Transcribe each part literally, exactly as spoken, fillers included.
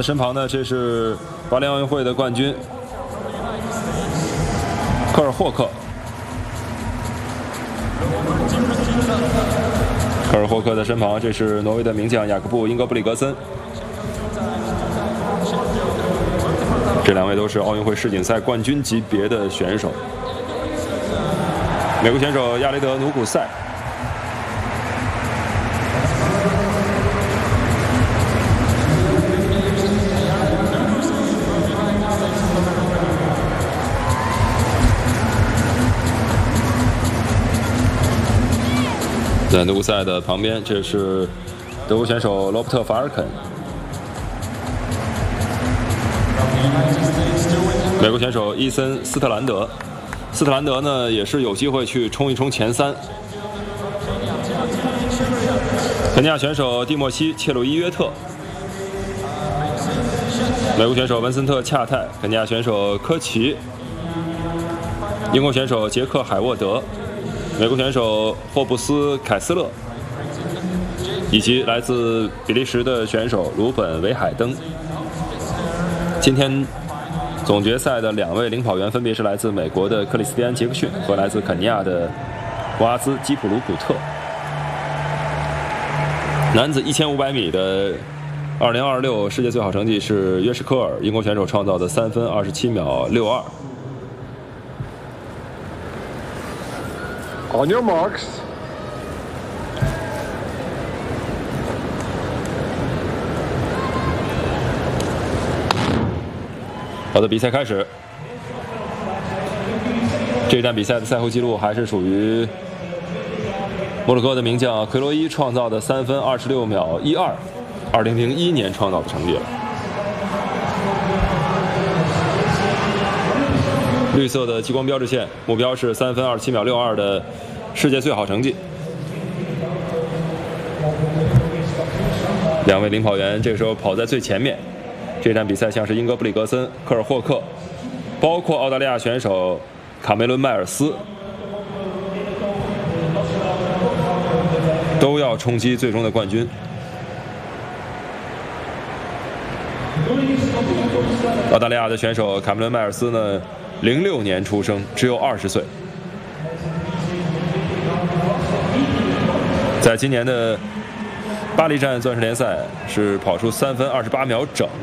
的身旁呢，这是巴黎奥运会的冠军科尔霍克。科尔霍克的身旁，这是挪威的名将雅各布·英格布里格森。这两位都是奥运会世锦赛冠军级别的选手。美国选手亚雷德·努古塞。 在努古塞的旁边，这是德国选手罗伯特·法尔肯。美国选手伊森·斯特兰德，斯特兰德呢也是有机会去冲一冲前三。肯尼亚选手蒂莫西·切鲁伊约特，美国选手文森特·恰泰，肯尼亚选手科奇，英国选手杰克·海沃德。 美国选手霍布斯·凯斯勒，以及来自比利时的选手鲁本·维海登。今天总决赛的两位领跑员分别是来自美国的克里斯蒂安·杰克逊和来自肯尼亚的博阿兹·基普鲁古特。男子一千五百米的二零二六世界最好成绩是约什科尔，英国选手创造的三分二十七秒六二。 On your marks. 好的，比赛开始。这一站比赛的赛后记录还是属于摩洛哥的名将奎罗伊创造的三分二十六秒一二，二零零一年创造的成绩了。绿色的激光标志线，目标是三分二十七秒六二的世界最好成绩。两位领跑员这个时候跑在最前面。这站比赛像是英格布里格森、科尔霍克，包括澳大利亚选手卡梅伦·迈尔斯，都要冲击最终的冠军。澳大利亚的选手卡梅伦·迈尔斯呢？ 零六年出生，只有二十岁。在今年的巴黎站钻石联赛是跑出三分二十八秒整。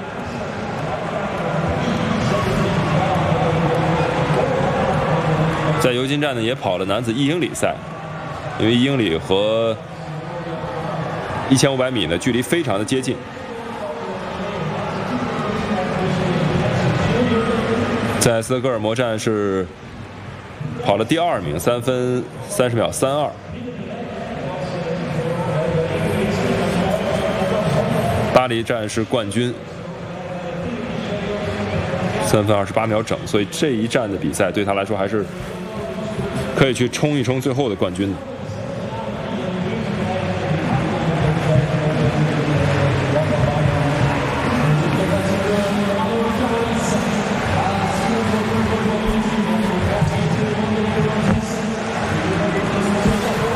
在尤金站呢也跑了男子一英里赛，因为一英里和一千五百米呢距离非常的接近。 在斯德哥尔摩站是跑了第二名，三分三十秒三二。巴黎站是冠军，三分二十八秒整，所以这一站的比赛对他来说还是可以去冲一冲最后的冠军的。